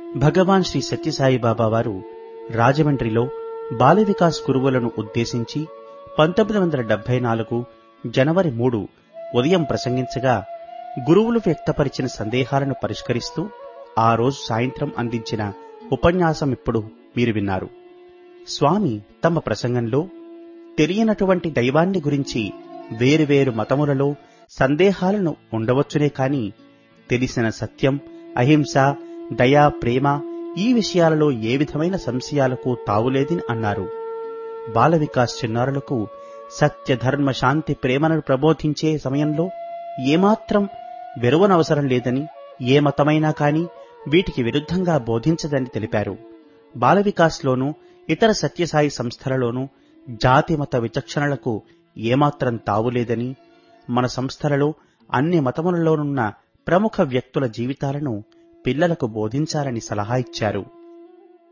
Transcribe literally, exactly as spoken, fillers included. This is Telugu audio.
భగవాన్ శ్రీ సత్యసాయిబాబా వారు రాజమండ్రిలో బాల వికాస్ గురువులను ఉద్దేశించి పంతొమ్మిది వందల డెబ్బై నాలుగు జనవరి మూడు ఉదయం ప్రసంగించగా గురువులు వ్యక్తపరిచిన సందేహాలను పరిష్కరిస్తూ ఆ రోజు సాయంత్రం అందించిన ఉపన్యాసం ఇప్పుడు మీరు విన్నారు. స్వామి తమ ప్రసంగంలో తెలియనటువంటి దైవాన్ని గురించి వేరువేరు మతములలో సందేహాలను ఉండవచ్చునే కాని తెలిసిన సత్యం, అహింస, దయా, ప్రేమ ఈ విషయాలలో ఏ విధమైన సంశయాలకు తావులేదని అన్నారు. బాల వికాస్ చిన్నారులకు సత్య, ధర్మ, శాంతి, ప్రేమను ప్రబోధించే సమయంలో ఏమాత్రం వెరువనవసరం లేదని, ఏ మతమైనా కాని వీటికి విరుద్ధంగా బోధించదని తెలిపారు. బాల వికాస్లోనూ ఇతర సత్యసాయి సంస్థలలోనూ జాతి మత విచక్షణలకు ఏమాత్రం తావులేదని, మన సంస్థలలో అన్ని మతములలోనున్న ప్రముఖ వ్యక్తుల జీవితాలను పిల్లలకు బోధించాలని సలహా ఇచ్చారు.